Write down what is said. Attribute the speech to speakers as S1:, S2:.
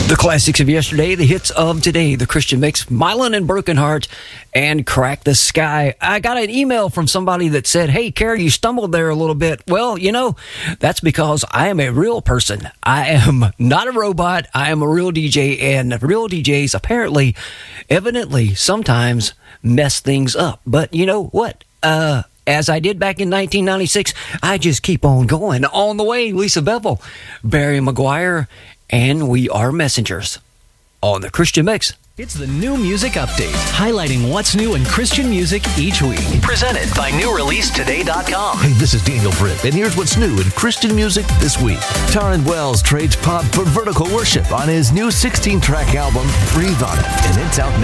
S1: The classics of yesterday, the hits of today, the Christian Mix, Mylan and Broken Heart, and Crack the Sky. I got an email from somebody that said, hey, Kerry, you stumbled there a little bit. Well, that's because I am a real person. I am not a robot. I am a real DJ, and real DJs apparently, evidently, sometimes mess things up. But you know what? As I did back in 1996, I just keep on going. On the way, Lisa Bevel, Barry McGuire, and we are messengers on the Christian Mix.
S2: It's the New Music Update, highlighting what's new in Christian music each week. Presented by NewReleaseToday.com.
S3: Hey, this is Daniel Britt, and here's what's new in Christian music this week. Taryn Wells trades pop for vertical worship on his new 16-track album, Breathe On It, and it's out now.